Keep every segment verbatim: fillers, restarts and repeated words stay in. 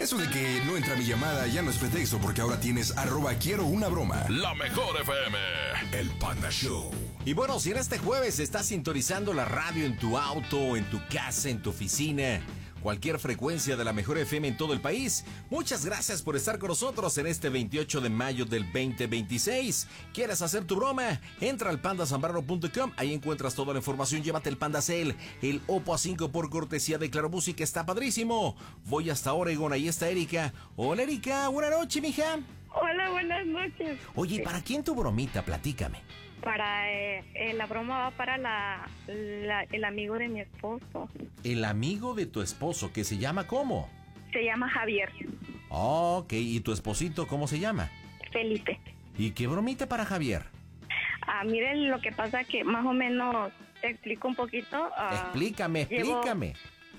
Eso de que no entra mi llamada ya no es pretexto, porque ahora tienes arroba quiero una broma. La mejor F M. El Panda Show. Y bueno, si en este jueves estás sintonizando la radio en tu auto, en tu casa, en tu oficina, cualquier frecuencia de la mejor F M en todo el país, muchas gracias por estar con nosotros en este veintiocho de mayo del veinte veintiséis. ¿Quieres hacer tu broma? Entra al panda zambrano punto com, ahí encuentras toda la información. Llévate el Panda Cell, el Oppo A cinco por cortesía de Claro Música, está padrísimo. Voy hasta Oregon, ahí está Erika. Hola Erika, buena noche, mija. Hola, buenas noches. Oye, ¿para quién tu bromita? Platícame. Para eh, eh, la broma va para la, la el amigo de mi esposo. El amigo de tu esposo, que se llama ¿cómo? Se llama Javier. Oh, ok, ¿y tu esposito cómo se llama? Felipe. ¿Y qué bromita para Javier? Ah, miren, lo que pasa que más o menos te explico un poquito. Ah, explícame, llevo, explícame.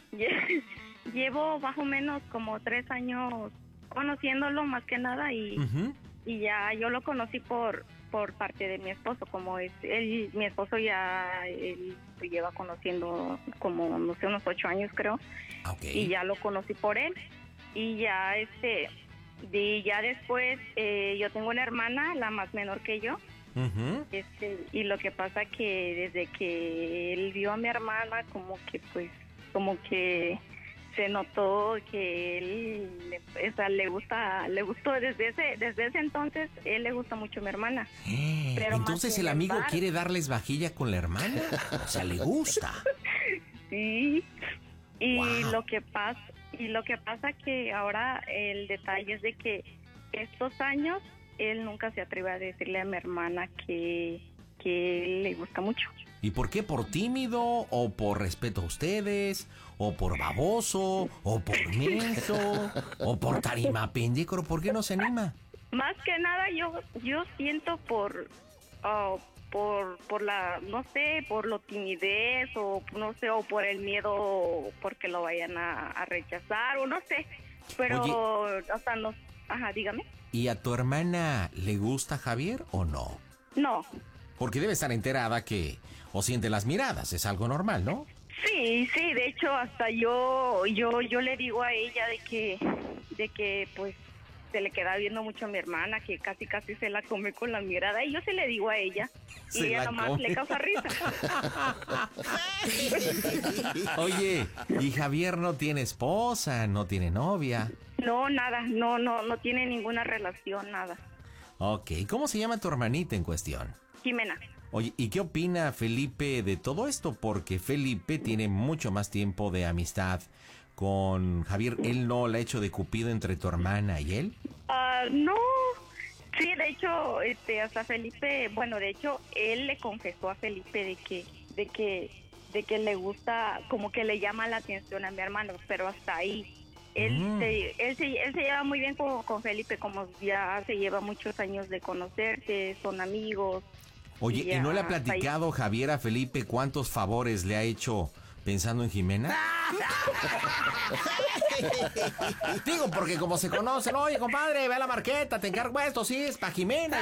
Llevo más o menos como tres años conociéndolo más que nada y, uh-huh. y ya yo lo conocí por por parte de mi esposo, como es él, mi esposo ya él lo lleva conociendo como no sé unos ocho años creo, okay. Y ya lo conocí por él y ya este de ya después eh, yo tengo una hermana, la más menor que yo, uh-huh. este y lo que pasa que desde que él vio a mi hermana como que pues como que se notó que él le, o sea, le gusta, le gustó desde ese, desde ese entonces, él le gusta mucho a mi hermana. Eh, Pero entonces el amigo bar. quiere darles vajilla con la hermana, o sea, le gusta. Sí. Y wow. lo que pasa, y lo que pasa que ahora el detalle es de que estos años él nunca se atreve a decirle a mi hermana que, que él le gusta mucho. ¿Y por qué? ¿Por tímido? ¿O por respeto a ustedes? ¿O por baboso? ¿O por menso? ¿O por tarima pendícoro? ¿Por qué no se anima? Más que nada yo yo siento por uh, por por la no sé, por lo timidez o no sé, o por el miedo porque lo vayan a, a rechazar o no sé. Pero Oye, hasta no, ajá, dígame. ¿Y a tu hermana le gusta Javier o no? No. Porque debe estar enterada que o siente las miradas, es algo normal, ¿no? Sí, sí, de hecho hasta yo yo yo le digo a ella de que de que pues se le queda viendo mucho a mi hermana, que casi casi se la come con la mirada, y yo se le digo a ella y ella nomás come. Le causa risa. Oye, ¿y Javier no tiene esposa, no tiene novia? No, nada, no no no tiene ninguna relación, nada. Ok, ¿cómo se llama tu hermanita en cuestión? Jimena. Oye, ¿y qué opina Felipe de todo esto? Porque Felipe tiene mucho más tiempo de amistad con Javier. ¿Él no le ha hecho de cupido entre tu hermana y él? Uh, no. Sí, de hecho, este, hasta Felipe, bueno, de hecho, él le confesó a Felipe de que, de que, de que le gusta, como que le llama la atención a mi hermano, pero hasta ahí. Él, mm. se, él, se, él se lleva muy bien con, con Felipe, como ya se lleva muchos años de conocerse, son amigos. Oye, ¿y, ¿y no le ha platicado Javier a Felipe cuántos favores le ha hecho pensando en Jimena? Digo, porque como se conocen, oye, compadre, ve a la marqueta, te encargo esto, sí, es para Jimena y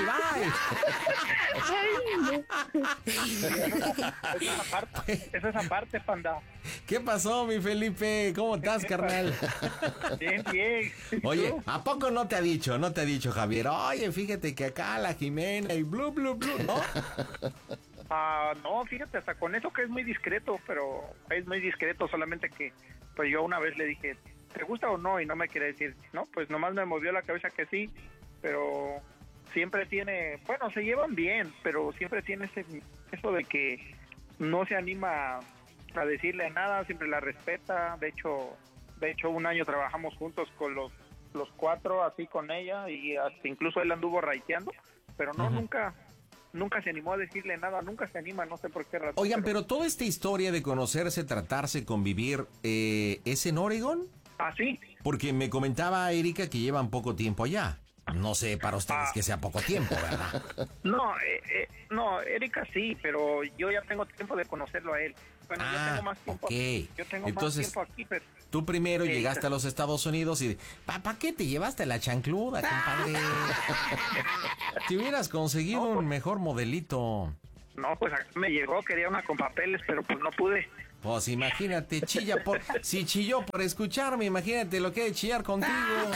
va. Esa parte, esa es aparte, panda. ¿Qué pasó, mi Felipe? ¿Cómo estás, carnal? Bien, bien. Oye, ¿a poco no te ha dicho, no te ha dicho Javier? Oye, fíjate que acá la Jimena y blu, blu, blu, ¿no? Ah, uh, no, fíjate, hasta con eso que es muy discreto, pero es muy discreto, solamente que, pues yo una vez le dije, ¿te gusta o no? Y no me quiere decir, no, pues nomás me movió la cabeza que sí, pero siempre tiene, bueno, se llevan bien, pero siempre tiene ese, eso de que no se anima a decirle nada, siempre la respeta. De hecho, de hecho un año trabajamos juntos con los los cuatro, así con ella, y hasta incluso él anduvo raiteando, pero no, uh-huh. nunca nunca se animó a decirle nada, nunca se anima, no sé por qué razón. Oigan, pero, pero toda esta historia de conocerse, tratarse, convivir, eh, ¿es en Oregon? Ah, sí. Porque me comentaba Erika que llevan poco tiempo allá. No sé para ustedes ah. que sea poco tiempo, ¿verdad? No, eh, eh, no, Erika sí, pero yo ya tengo tiempo de conocerlo a él. Bueno, ah, yo tengo más tiempo okay. aquí. Yo tengo Entonces, más tiempo aquí, pero... Tú primero sí, llegaste sí. a los Estados Unidos y... ¿Para qué te llevaste la chancluda, compadre? Si hubieras conseguido no, pues, un mejor modelito. No, pues acá me llegó, quería una con papeles, pero pues no pude. Pues imagínate, chilla por... Si chilló por escucharme, imagínate lo que hay de chillar contigo.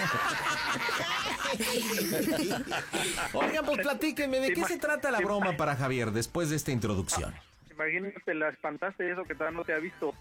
Oigan, pues platíquenme, ¿de qué se trata la broma para Javier después de esta introducción? Imagínate, la espantaste y eso que todavía no te ha visto.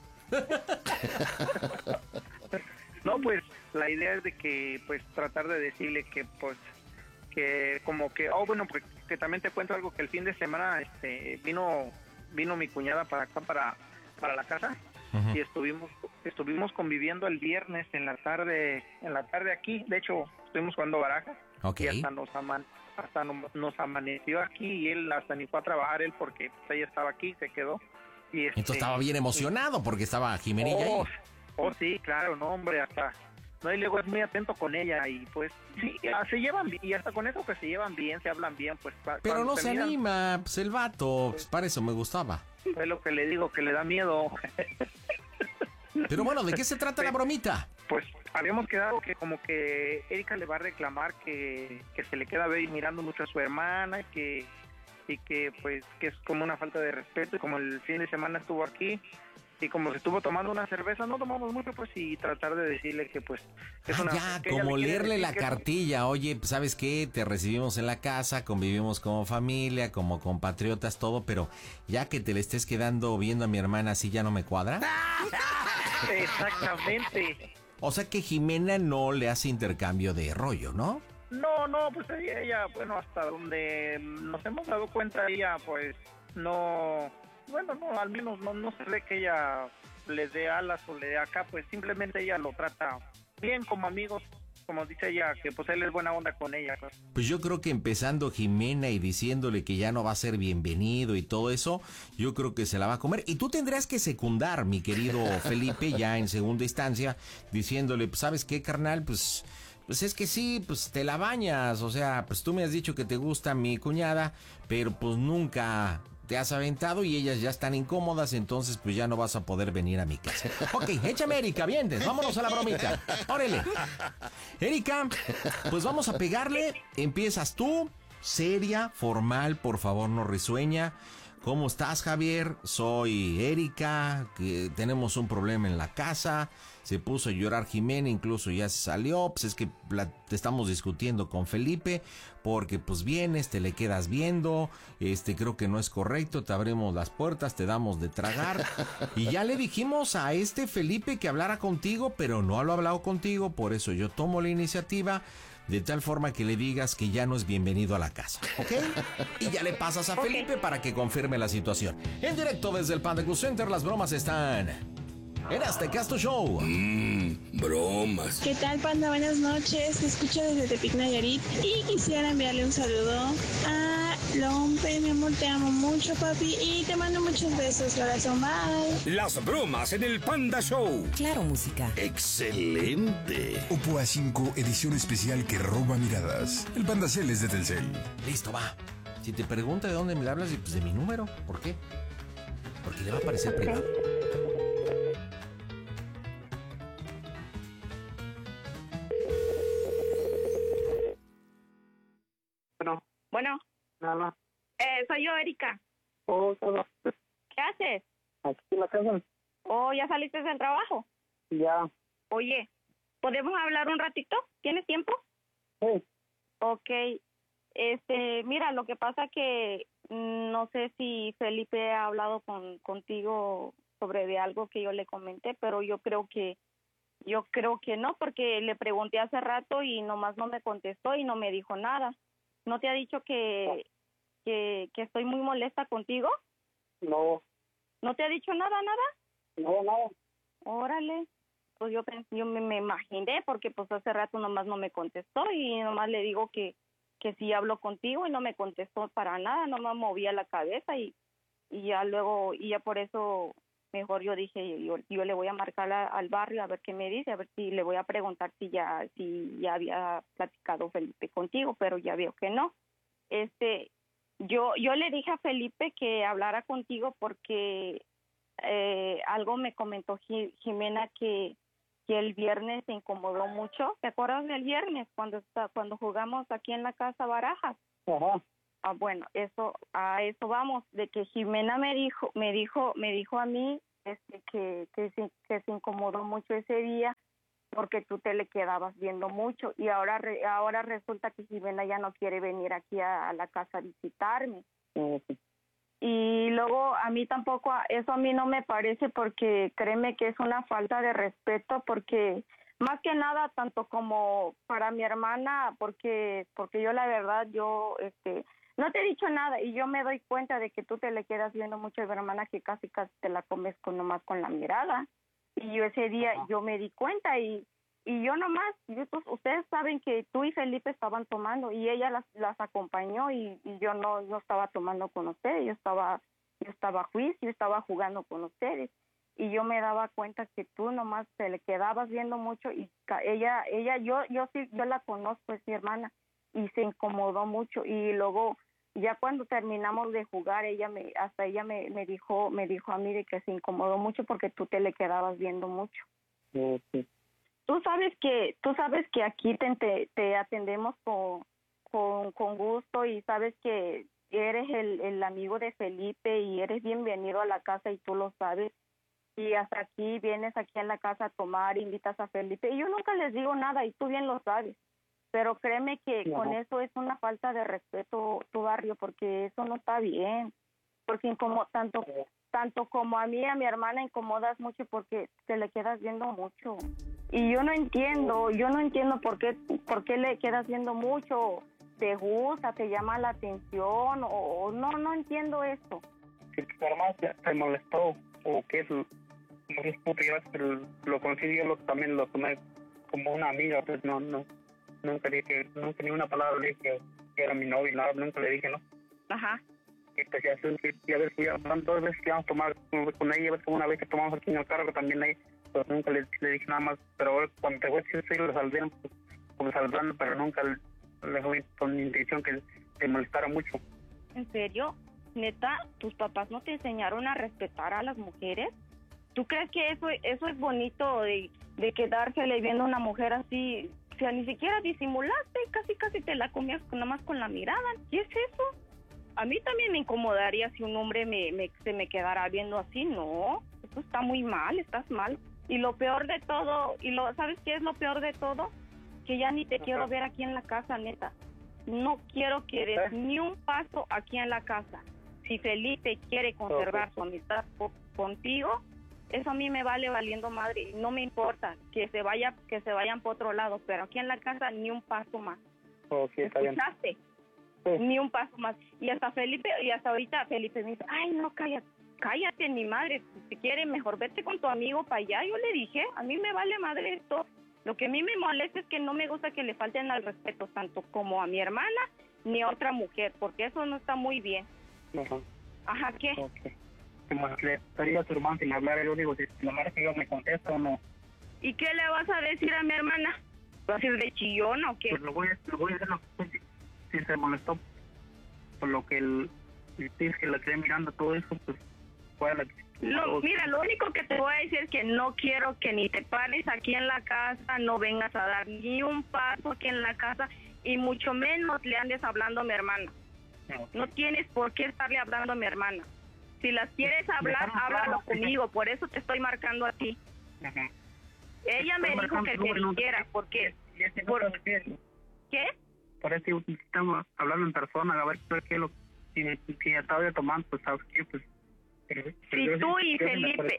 No, pues la idea es de que pues tratar de decirle que pues que como que oh bueno pues que también te cuento algo, que el fin de semana este vino vino mi cuñada para acá para para la casa. Uh-huh. Y estuvimos estuvimos conviviendo el viernes en la tarde en la tarde aquí. De hecho estuvimos jugando barajas. Okay. Y hasta nos aman hasta no, nos amaneció aquí y él hasta ni fue a trabajar él porque pues, ella estaba aquí, se quedó. Y este, entonces estaba bien emocionado porque estaba Jimenilla oh, ahí. Oh, sí, claro, no, hombre, hasta... No, y luego es muy atento con ella y pues sí, se llevan bien, y hasta con eso que se llevan bien, se hablan bien, pues... Pero no se, se anima, pues el vato, pues, para eso me gustaba. Es lo que le digo, que le da miedo. Pero bueno, ¿de qué se trata la bromita? Pues habíamos quedado que como que Erika le va a reclamar que, que se le queda mirando mucho a su hermana, que... y que pues que es como una falta de respeto, y como el fin de semana estuvo aquí y como se estuvo tomando una cerveza, no tomamos mucho, pues, y tratar de decirle que pues es ah, una, ya, que como le leerle la que cartilla, oye, pues, ¿sabes qué? Te recibimos en la casa, convivimos como familia, como compatriotas, todo, pero ya que te le estés quedando viendo a mi hermana, ¿así ya no me cuadra? Exactamente. O sea que Jimena no le hace intercambio de rollo, ¿no? No, no, pues ella, ella, bueno, hasta donde nos hemos dado cuenta, ella, pues, no, bueno, no, al menos no, no se ve que ella le dé alas o le dé acá, pues simplemente ella lo trata bien como amigos, como dice ella, que pues él es buena onda con ella. Pues, pues yo creo que empezando Jimena y diciéndole que ya no va a ser bienvenido y todo eso, yo creo que se la va a comer. Y tú tendrías que secundar, mi querido Felipe, ya en segunda instancia, diciéndole, pues, ¿sabes qué, carnal? Pues... Pues es que sí, pues te la bañas, o sea, pues tú me has dicho que te gusta mi cuñada, pero pues nunca te has aventado y ellas ya están incómodas, entonces pues ya no vas a poder venir a mi casa. Ok, échame Erika, vienes, vámonos a la bromita, órale. Erika, pues vamos a pegarle, empiezas tú, seria, formal, por favor no risueña. ¿Cómo estás, Javier? Soy Erika, que tenemos un problema en la casa. Se puso a llorar Jimena, incluso ya se salió. Pues es que la, te estamos discutiendo con Felipe, porque pues vienes, te le quedas viendo, este creo que no es correcto, te abrimos las puertas, te damos de tragar. Y ya le dijimos a este Felipe que hablara contigo, pero no lo ha hablado contigo, por eso yo tomo la iniciativa. De tal forma que le digas que ya no es bienvenido a la casa, ¿ok? Y ya le pasas a okay. Felipe para que confirme la situación. En directo desde el Panda Cool Center, las bromas están en Aztecasto Show. Mmm, bromas. ¿Qué tal, Panda? Buenas noches. Te escucho desde Tepic, Nayarit. Y quisiera enviarle un saludo a Lompe, mi amor. Te amo mucho, papi. Y te mando muchos besos, corazón. Bye. Las bromas en el Panda Show. Claro, música. Excelente. Oppo A cinco, edición especial que roba miradas. El Panda Cel es de Telcel. Listo, va. Si te pregunta de dónde me hablas, pues de mi número. ¿Por qué? Porque le va a aparecer privado. Bueno. Bueno. Nada. Eh, soy yo, Erika. Oh, todo. ¿Qué haces? Aquí en la casa. Oh, ¿ya saliste del trabajo? Ya. Oye, ¿podemos hablar un ratito? ¿Tienes tiempo? Sí. Ok. Este, mira, lo que pasa que mm, no sé si Felipe ha hablado con contigo sobre de algo que yo le comenté, pero yo creo que yo creo que no, porque le pregunté hace rato y nomás no me contestó y no me dijo nada. ¿No te ha dicho que, que, que estoy muy molesta contigo? No. ¿No te ha dicho nada, nada? No, no. Órale. Pues yo, pensé, yo me, me imaginé, porque pues hace rato nomás no me contestó y nomás le digo que, que sí hablo contigo y no me contestó para nada, nomás movía la cabeza y, y ya luego, y ya por eso mejor yo dije, yo, yo le voy a marcar a, al barrio a ver qué me dice, a ver si le voy a preguntar si ya si ya había platicado Felipe contigo, pero ya veo que no. Este, yo yo le dije a Felipe que hablara contigo porque eh, algo me comentó Jimena que, que el viernes se incomodó mucho. ¿Te acuerdas del viernes cuando está, cuando jugamos aquí en la casa barajas? Ajá. Ah, bueno, eso a eso vamos, de que Jimena me dijo, me dijo, me dijo a mí este, que, que, se, que se incomodó mucho ese día porque tú te le quedabas viendo mucho y ahora re, ahora resulta que Jimena ya no quiere venir aquí a, a la casa a visitarme. Sí. Y luego a mí tampoco, eso a mí no me parece porque créeme que es una falta de respeto porque más que nada tanto como para mi hermana porque porque yo la verdad yo este no te he dicho nada y yo me doy cuenta de que tú te le quedas viendo mucho a mi hermana que casi casi te la comes con nomás con la mirada y yo ese día uh-huh. yo me di cuenta y y yo nomás yo, pues, ustedes saben que tú y Felipe estaban tomando y ella las las acompañó y, y yo no no estaba tomando con ustedes, yo estaba yo estaba a juicio, yo estaba jugando con ustedes y yo me daba cuenta que tú nomás te le quedabas viendo mucho y ella ella yo yo sí yo la conozco, es mi hermana y se incomodó mucho y luego ya cuando terminamos de jugar ella me hasta ella me, me dijo me dijo a mí de que se incomodó mucho porque tú te le quedabas viendo mucho. Sí, sí. Tú sabes que tú sabes que aquí te, te, te atendemos con, con con gusto y sabes que eres el, el amigo de Felipe y eres bienvenido a la casa y tú lo sabes. Y hasta aquí vienes aquí en la casa a tomar, invitas a Felipe. Y yo nunca les digo nada y tú bien lo sabes. Pero créeme que sí, con eso es una falta de respeto tu barrio porque eso no está bien. Porque como tanto tanto como a mí y a mi hermana incomodas mucho porque te le quedas viendo mucho. Y yo no entiendo, yo no entiendo por qué por qué le quedas viendo mucho. ¿Te gusta, te llama la atención o, o no no entiendo esto? Si tu hermana te molestó o qué es, no es puto, pero lo conocí yo lo, también lo tomé como una amiga, pues no no nunca dije, nunca ni una palabra le dije que era mi novio, nada, nunca le dije, ¿no? Ajá. Y pues ya, ya ves, ya van dos veces que vamos a tomar con ella, ves como una vez que tomamos aquí en el carro también ahí, pues nunca le, le dije nada más, pero ahora cuando te voy a decir, sí, lo saldrían, pues, como saludando, pero nunca le, le fui con mi intención que te molestara mucho. ¿En serio? Neta, ¿tus papás no te enseñaron a respetar a las mujeres? ¿Tú crees que eso eso es bonito de, de quedársele viendo a una mujer así? O sea, ni siquiera disimulaste, casi casi te la comías nada más con la mirada. ¿Qué es eso? A mí también me incomodaría si un hombre me, me se me quedara viendo así. No, eso está muy mal, estás mal. Y lo peor de todo, y lo ¿sabes qué es lo peor de todo? Que ya ni te Ajá. quiero ver aquí en la casa, neta. No quiero que des ¿Eh? ni un paso aquí en la casa. Si Felipe quiere conservar okay. su amistad po- contigo, eso a mí me vale valiendo madre. No me importa que se vaya, que se vayan por otro lado, pero aquí en la casa ni un paso más. Okay, ¿escuchaste? Sí. Ni un paso más. Y hasta Felipe, y hasta ahorita Felipe me dice, ay no, cállate, cállate mi madre, si quieres mejor vete con tu amigo para allá. Yo le dije, a mí me vale madre esto. Lo que a mí me molesta es que no me gusta que le falten al respeto tanto como a mi hermana ni a otra mujer, porque eso no está muy bien. Ajá. Ajá, ¿qué? Okay. Como le estaría a tu hermano sin hablar, yo digo, si la madre que yo me contesta o no. ¿Y qué le vas a decir a mi hermana? ¿Vas a ir de chillona o qué? Pues lo voy, lo voy a hacer, lo, si, si se molestó por lo que el, el que la quedé mirando, todo eso, pues fue a la... Lo, mira, lo único que te voy a decir es que no quiero que ni te pares aquí en la casa, no vengas a dar ni un paso aquí en la casa y mucho menos le andes hablando a mi hermana. No, no tienes por qué estarle hablando a mi hermana. Si las quieres hablar, háblalo conmigo, por eso te estoy marcando a ti. Ajá. Ella me dijo que te dijera, ¿por qué? ¿Por qué? Por eso estamos hablando en persona, a ver qué es lo que si estaba tomando, pues sabes qué, pues... Si tú y Felipe,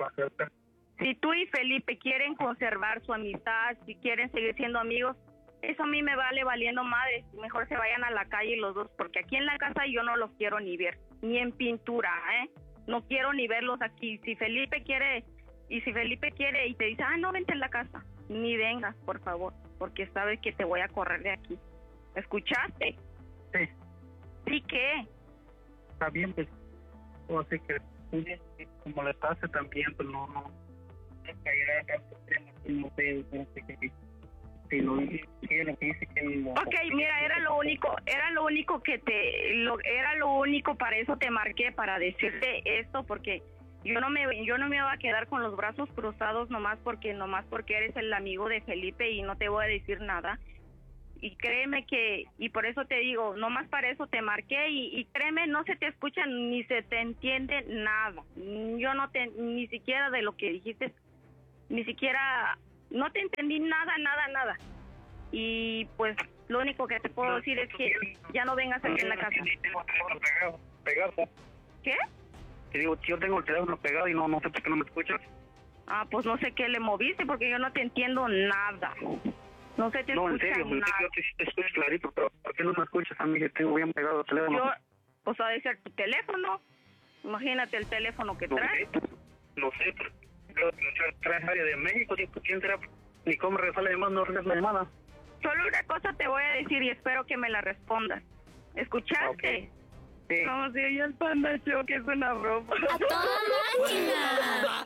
si tú y Felipe quieren conservar su amistad, si quieren seguir siendo amigos, eso a mí me vale valiendo madre. Mejor se vayan a la calle los dos, porque aquí en la casa yo no los quiero ni ver, ni en pintura, ¿eh? No quiero ni verlos aquí. Si Felipe quiere, y si Felipe quiere y te dice, ah, no, vente en la casa, ni vengas, por favor, porque sabes que te voy a correr de aquí. ¿Escuchaste? Sí. ¿Sí qué? Está bien, pues, o sea que... como le pase también, pues no, no, no caerá tanto tema, no sé, no sé qué, si lo que lo que dice que lo, ok, mira, era lo único, era lo único que te, lo, era lo único, para eso te marqué, para decirte esto, porque yo no me, yo no me voy a quedar con los brazos cruzados nomás porque, nomás porque eres el amigo de Felipe y no te voy a decir nada. y créeme que, y por eso te digo, nomás para eso te marqué, y, y créeme, no se te escucha ni se te entiende nada. Yo no te, ni siquiera de lo que dijiste, ni siquiera, no te entendí nada, nada, nada. Y pues lo único que te puedo decir es que ya no vengas aquí en la casa. Tengo el teléfono pegado, pegado. ¿Qué? Te digo, yo tengo el teléfono pegado y no, no sé por qué no me escuchas. Ah, pues no sé qué le moviste porque yo no te entiendo nada. No se te No, en escucha serio, en nada. serio, te, te escucho clarito, pero ¿por qué no me escuchas a mí? Que tengo bien pegado el teléfono. Yo, pues ha de ser tu teléfono. Imagínate el teléfono que No traes. sé, no sé, pero traes área de México, ¿quién será? Ni cómo regresar la llamada, no regresas la llamada. Solo una cosa te voy a decir y espero que me la respondas. ¿Escuchaste? Okay. Sí. Como si oye el Panda Show, que es una broma. ¡A toda máquina!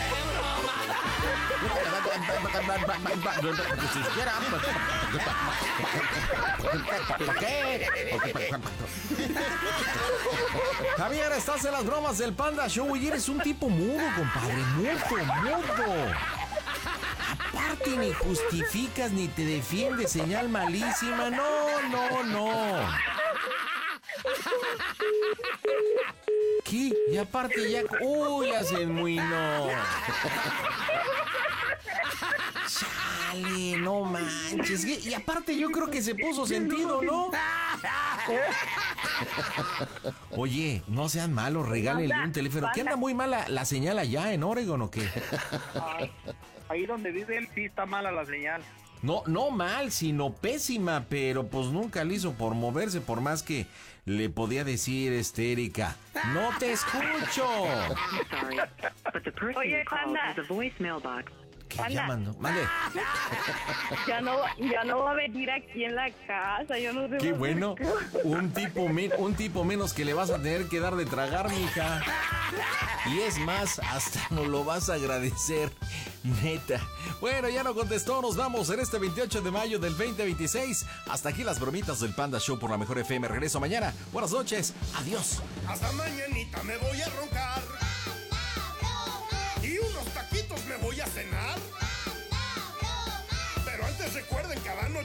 Javier, estás en las bromas del Panda Show y eres un tipo mudo, compadre. Mudo, mudo. Aparte ni justificas ni te defiendes, señal malísima. No, no, no. ¿Qué? Y aparte ya... ¡Uy, ya se enmuinó! Chale, no manches. Y aparte yo creo que se puso sentido, ¿no? Oye, no sean malos, regálenle un teléfono. ¿Qué anda muy mala la señal allá en Oregon o qué? Ay, ahí donde vive él sí está mala la señal. No, no mal, sino pésima, pero pues nunca le hizo por moverse, por más que le podía decir, este, Erika, ¡no te escucho! Oye, Panda. ¿Qué Panda. llamando? Mande. Ya no, ya no va a venir aquí en la casa. Yo no sé. Qué dónde bueno. se quedó. Un tipo, men- un tipo menos que le vas a tener que dar de tragar, mija. Y es más, hasta nos lo vas a agradecer, neta. Bueno, ya no contestó, nos vamos en este veintiocho de mayo del veinte veintiséis. Hasta aquí las bromitas del Panda Show por la Mejor F M. Regreso mañana. Buenas noches, adiós. Hasta mañanita me voy a roncar.